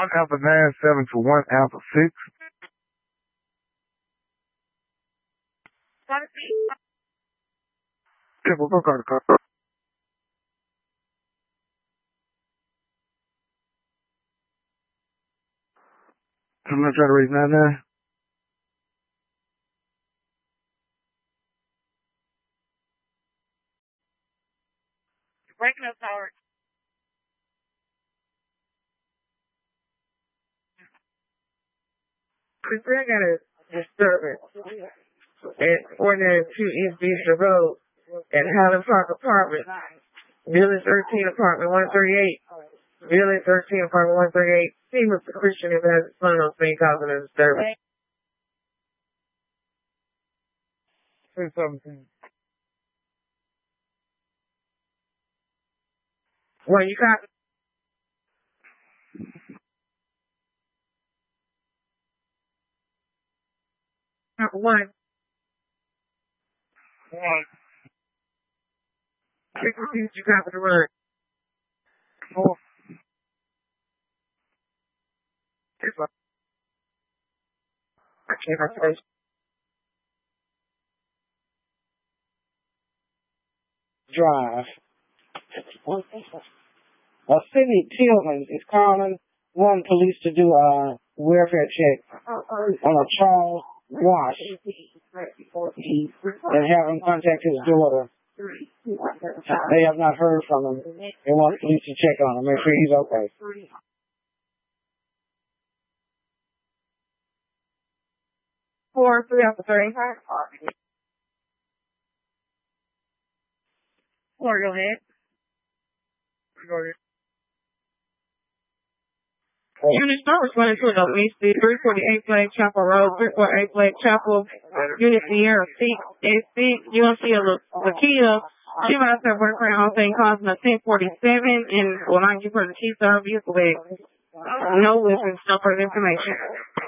1 Alpha 9-7 to 1 Alpha 6. Yeah, we'll go to car. I'm not trying to raise 99. You're breaking up, Howard. Chris, I got a disturbance at 492 East Beach Road at Highland Park Apartments, Building 13, Apartment 138. Building 13, Apartment 138. See Mr. Christian if has his son on scene causing a disturbance. 317. Well, you got one. You got the run. 4. I can't say. Drive. Cindy Tillman is calling one police to do a welfare check on a Charles Wash and have him contact his daughter. They have not heard from him. They want police to check on him, make sure he's okay. 4-3 after 35. 4, go ahead. Unit start responding to an East 348 Flag Chapel Road, 348 Flag Chapel, Unit Sierra 6, you don't see a Lakia. She was out there working on thing causing a 1047 and will not give her the keys to her vehicle bag. No weapons, no further information.